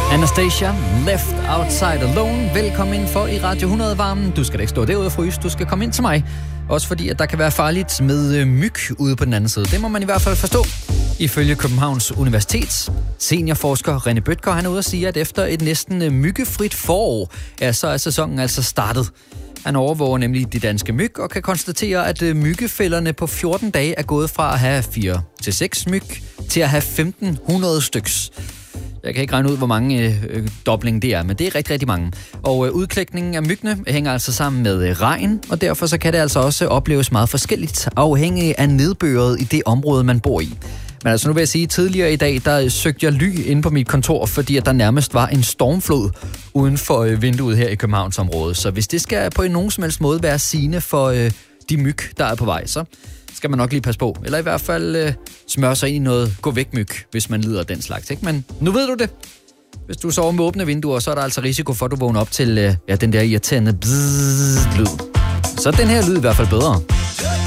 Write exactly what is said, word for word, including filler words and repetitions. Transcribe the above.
Anastasia, Left Outside Alone. Velkommen ind for i Radio hundrede-varmen. Du skal da ikke stå derude og fryse, du skal komme ind til mig. Også fordi, at der kan være farligt med myg ude på den anden side. Det må man i hvert fald forstå. Ifølge Københavns Universitets seniorforsker René Bødker, han er ude at sige, at efter et næsten myggefrit forår, ja, så er sæsonen altså startet. Han overvåger nemlig de danske myg og kan konstatere, at myggefælderne på fjorten dage er gået fra at have fire til seks myg til at have femten hundrede styks. Jeg kan ikke regne ud, hvor mange øh, dobling det er, men det er rigtig, rigtig mange. Og øh, udklækningen af myggene hænger altså sammen med øh, regn, og derfor så kan det altså også opleves meget forskelligt, afhængig af nedbøret i det område, man bor i. Men altså nu vil jeg sige, tidligere i dag, der søgte jeg ly inde på mit kontor, fordi at der nærmest var en stormflod uden for øh, vinduet her i Københavnsområdet. Så hvis det skal på nogen som helst måde være sigende for øh, de myg, der er på vej, så skal man nok lige passe på. Eller i hvert fald øh, smøre sig ind i noget gå-væk-myg, hvis man lider af den slags. Ikke? Men nu ved du det. Hvis du sover med åbne vinduer, så er der altså risiko for, at du vågner op til øh, ja, den der irriterende bzzz-lyd. Så den her lyd i hvert fald bedre.